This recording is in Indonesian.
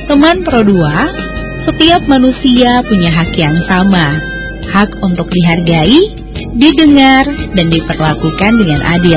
Teman Pro 2, setiap manusia punya hak yang sama. Hak untuk dihargai, didengar, dan diperlakukan dengan adil.